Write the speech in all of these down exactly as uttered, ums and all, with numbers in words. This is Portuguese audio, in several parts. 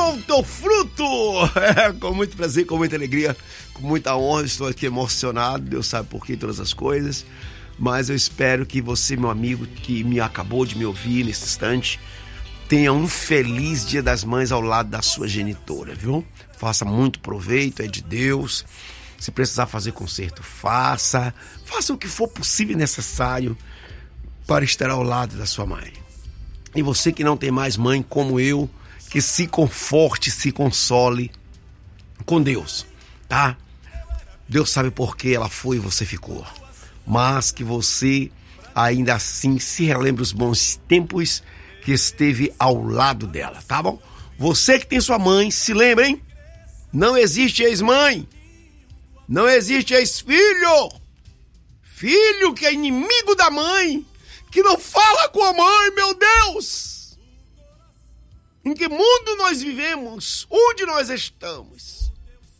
bom o teu fruto. É, com muito prazer, com muita alegria, com muita honra, estou aqui emocionado, Deus sabe por que todas as coisas, mas eu espero que você, meu amigo, que me acabou de me ouvir nesse instante, tenha um feliz Dia das Mães ao lado da sua genitora, viu? Faça muito proveito, é de Deus. Se precisar fazer conserto, faça. Faça o que for possível e necessário para estar ao lado da sua mãe. E você que não tem mais mãe como eu, que se conforte, se console com Deus, tá? Deus sabe por que ela foi e você ficou. Mas que você ainda assim se relembre os bons tempos que esteve ao lado dela, tá bom? Você que tem sua mãe, se lembre, hein? Não existe ex-mãe. Não existe ex-filho. Filho que é inimigo da mãe, que não fala com a mãe, meu Deus! Em que mundo nós vivemos? Onde nós estamos?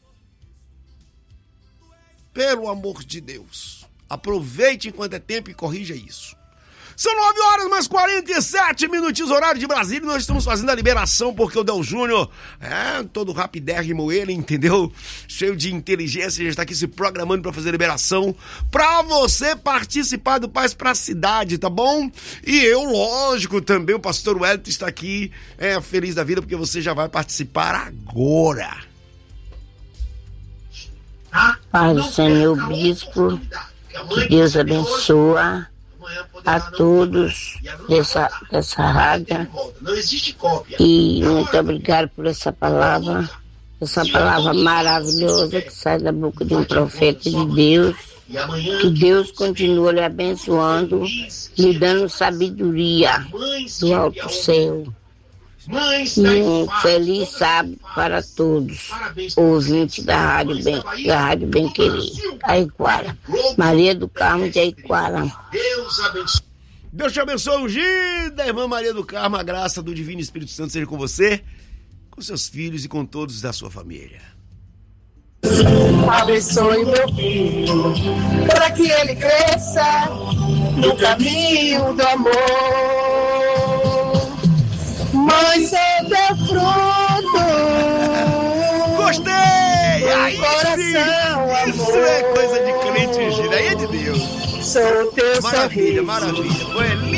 Pelo amor de Deus, aproveite enquanto é tempo e corrija isso. São nove horas mais quarenta e sete minutinhos, horário de Brasília, e nós estamos fazendo a liberação porque o Del Júnior, é, todo rapidérrimo ele, entendeu? Cheio de inteligência, já está aqui se programando para fazer a liberação, para você participar do Paz para a Cidade, tá bom? E eu, lógico, também, o pastor Wellington está aqui, é, feliz da vida, porque você já vai participar agora. Pai do Senhor Bispo, que Deus abençoa a todos dessa, dessa rádio e muito obrigado por essa palavra, essa palavra maravilhosa que sai da boca de um profeta de Deus. Que Deus continue lhe abençoando, lhe dando sabedoria do alto céu. E um feliz sábado para todos, ouvintes da Rádio Bem, da Rádio Bem Querer, Aiquara, Maria do Carmo de Aiquara. Deus te abençoe, ungida, irmã Maria do Carmo, a graça do Divino Espírito Santo seja com você, com seus filhos e com todos da sua família. Abençoe meu filho, para que ele cresça no caminho do amor. Mãe, sou teu fruto. Gostei! Aí sim! Isso é coisa de crente ungida, aí é de Deus. Sou teu maravilha, sorriso. maravilha. Foi